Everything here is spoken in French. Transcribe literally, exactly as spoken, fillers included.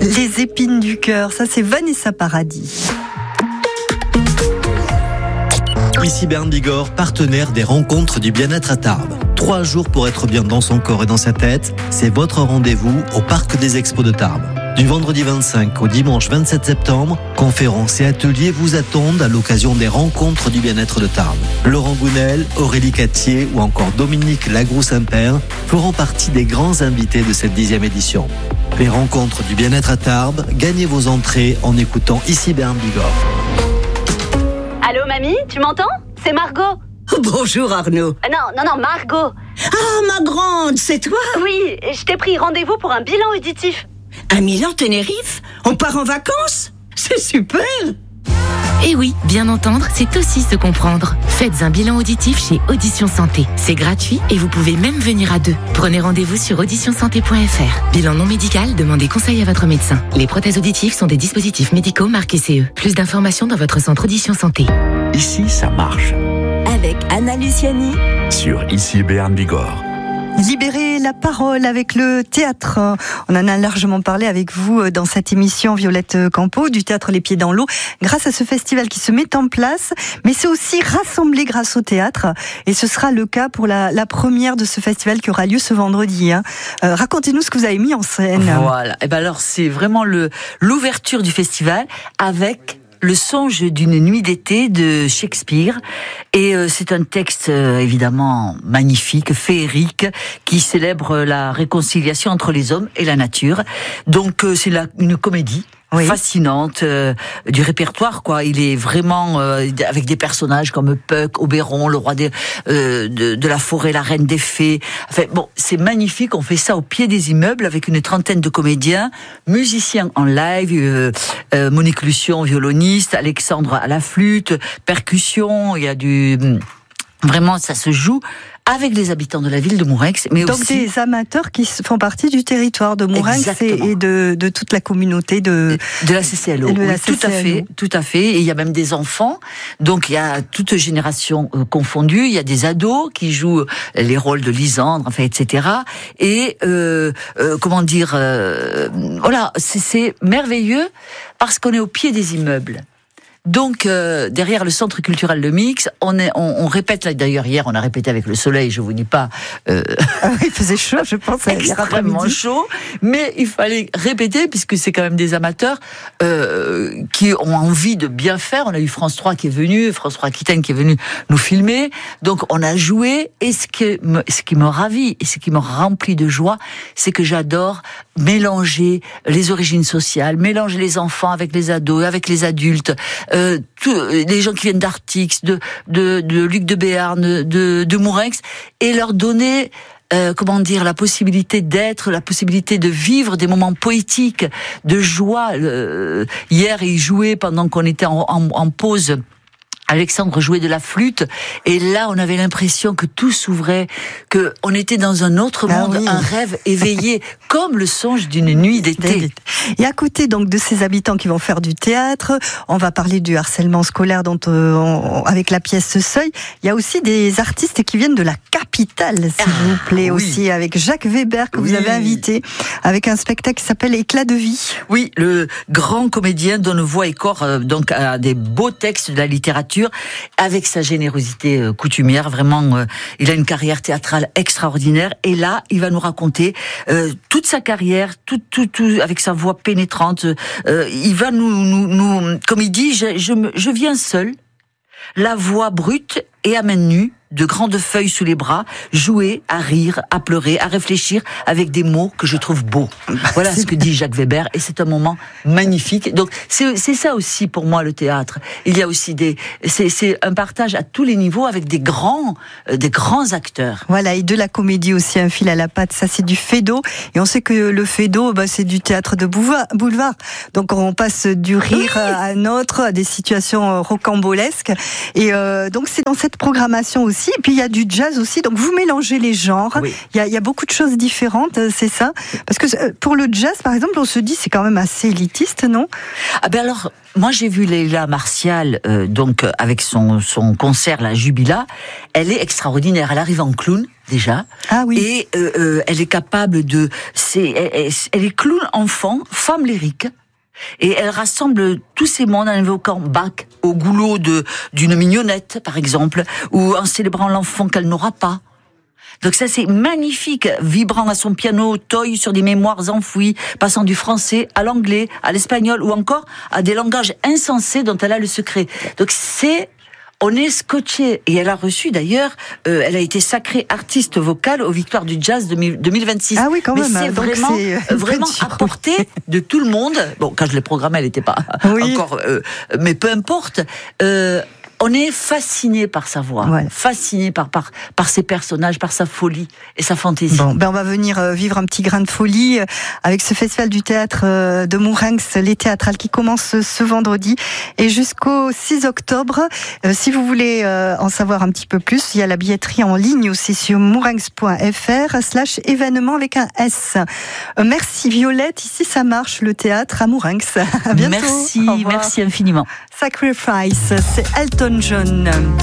Les épines du cœur, ça c'est Vanessa Paradis. Ici Bernd Bigorre, partenaire des rencontres du bien-être à Tarbes. Trois jours pour être bien dans son corps et dans sa tête, c'est votre rendez-vous au Parc des Expos de Tarbes. Du vendredi vingt-cinq au dimanche vingt-sept septembre, conférences et ateliers vous attendent à l'occasion des rencontres du bien-être de Tarbes. Laurent Gounel, Aurélie Cattier ou encore Dominique Lagroux-Saint-Père feront partie des grands invités de cette dixième édition. Les rencontres du bien-être à Tarbes, gagnez vos entrées en écoutant Ici Bernd Bigorre. Allô mamie, tu m'entends? C'est Margot. Bonjour Arnaud. Euh, non, non, non, Margot. Ah, ma grande, c'est toi? Oui, je t'ai pris rendez-vous pour un bilan auditif. À Milan, Tenerife? On part en vacances? C'est super! Et oui, bien entendre, c'est aussi se comprendre. Faites un bilan auditif chez Audition Santé. C'est gratuit et vous pouvez même venir à deux. Prenez rendez-vous sur audition santé point f r. Bilan non médical, demandez conseil à votre médecin. Les prothèses auditives sont des dispositifs médicaux marqués C E. Plus d'informations dans votre centre Audition Santé. Ici, ça marche. Avec Anna Luciani. Sur Ici Bernd Bigorre. Libérer la parole avec le théâtre. On en a largement parlé avec vous dans cette émission, Violette Campo, du théâtre Les Pieds dans l'eau, grâce à ce festival qui se met en place, mais c'est aussi rassemblé grâce au théâtre, et ce sera le cas pour la, la première de ce festival qui aura lieu ce vendredi. Hein. Euh, racontez-nous ce que vous avez mis en scène. Voilà, et ben alors c'est vraiment le l'ouverture du festival avec Le songe d'une nuit d'été de Shakespeare. Et euh, c'est un texte euh, évidemment magnifique, féerique, qui célèbre la réconciliation entre les hommes et la nature. Donc euh, c'est la, une comédie. Oui. Fascinante euh, du répertoire, quoi. Il est vraiment euh, avec des personnages comme Puck, Oberon, le roi de, euh, de, de la forêt, la reine des fées. Enfin bon, c'est magnifique. On fait ça au pied des immeubles avec une trentaine de comédiens, musiciens en live, euh, euh, Monique Lucion, violoniste, Alexandre à la flûte, percussion. Il y a du vraiment, ça se joue avec les habitants de la ville de Mourenx, mais donc aussi des amateurs qui font partie du territoire de Mourenx et, et de, de toute la communauté de de la C C L O. De oui, la tout à fait, tout à fait. Et il y a même des enfants, donc il y a toute génération euh, confondue. Il y a des ados qui jouent les rôles de Lysandre, enfin, et cetera. Et euh, euh, comment dire, euh, voilà, c'est, c'est merveilleux parce qu'on est au pied des immeubles. Donc euh, derrière le centre culturel Le Mix, on est, on, on répète là d'ailleurs hier, on a répété avec le soleil, je vous dis pas. Euh, ah oui, il faisait chaud, je pense. Extrêmement chaud, mais il fallait répéter puisque c'est quand même des amateurs euh, qui ont envie de bien faire. On a eu France trois qui est venu, France trois Aquitaine qui est venu nous filmer. Donc on a joué et ce qui me, ce qui me ravit et ce qui me remplit de joie, c'est que j'adore mélanger les origines sociales, mélanger les enfants avec les ados, avec les adultes. Euh, tous les gens qui viennent d'Artix, de, de, de Luc de Béarn, de, de Mourenx, et leur donner, euh, comment dire, la possibilité d'être, la possibilité de vivre des moments poétiques, de joie. Euh, hier, il jouait pendant qu'on était en, en, en pause. Alexandre jouait de la flûte et là on avait l'impression que tout s'ouvrait, que on était dans un autre monde, ah oui. Un rêve éveillé comme le songe d'une nuit d'été. Et à côté donc de ces habitants qui vont faire du théâtre, on va parler du harcèlement scolaire dont euh, on, avec la pièce Seuil. Il y a aussi des artistes qui viennent de la capitale, s'il ah, vous plaît, oui. Aussi avec Jacques Weber que oui. Vous avez invité avec un spectacle qui s'appelle Éclat de vie. Oui, le grand comédien donne voix et corps euh, donc à des beaux textes de la littérature. Avec sa générosité euh, coutumière, vraiment, euh, il a une carrière théâtrale extraordinaire. Et là, il va nous raconter euh, toute sa carrière, tout, tout, tout, avec sa voix pénétrante. Euh, il va nous, nous, nous, comme il dit, je, je, je viens seul, la voix brute et à main nue, de grandes feuilles sous les bras, jouer, à rire, à pleurer, à réfléchir avec des mots que je trouve beaux. Voilà ce que dit Jacques Weber, et c'est un moment magnifique. Donc c'est, c'est ça aussi pour moi le théâtre. Il y a aussi des, c'est, c'est un partage à tous les niveaux avec des grands, euh, des grands acteurs. Voilà, et de la comédie aussi, un fil à la patte. Ça c'est du Feydeau, et on sait que le Feydeau, bah, c'est du théâtre de boulevard. Donc on passe du rire oui. à un autre, à des situations rocambolesques. Et euh, donc c'est dans cette programmation aussi. Et puis il y a du jazz aussi, donc vous mélangez les genres. Oui. Il y a, il y a beaucoup de choses différentes, c'est ça. Parce que pour le jazz, par exemple, on se dit c'est quand même assez élitiste, non? Ah ben alors, moi j'ai vu Leila Martial, euh, donc avec son son concert la Jubila. Elle est extraordinaire. Elle arrive en clown. déjà. Ah oui. Et euh, euh, elle est capable de... C'est, elle, elle est clown enfant, femme lyrique. Et elle rassemble tous ces mondes en évoquant Bach au goulot de, d'une mignonnette, par exemple, ou en célébrant l'enfant qu'elle n'aura pas. Donc ça, c'est magnifique, vibrant à son piano, toy sur des mémoires enfouies, passant du français à l'anglais, à l'espagnol, ou encore à des langages insensés dont elle a le secret. Donc c'est... On est scotché. Et elle a reçu d'ailleurs, euh, elle a été sacrée artiste vocale aux Victoires du Jazz deux mille vingt-six. Ah oui, quand Mais même. c'est donc vraiment, c'est vraiment à portée de tout le monde. Bon, quand je l'ai programmée, elle n'était pas oui. encore... Euh, mais peu importe. Euh, on est fasciné par sa voix, ouais. fasciné par, par, par ses personnages, par sa folie et sa fantaisie. Bon, ben on va venir euh, vivre un petit grain de folie euh, avec ce festival du théâtre euh, de Mourenx, les théâtrales qui commence ce vendredi et jusqu'au six octobre. Euh, si vous voulez euh, en savoir un petit peu plus, il y a la billetterie en ligne aussi sur mourenx point f r slash événement avec un S. Euh, merci Violette, ici ça marche, le théâtre à Mourenx. À bientôt. Merci, merci infiniment. Sacrifice, c'est Elton John.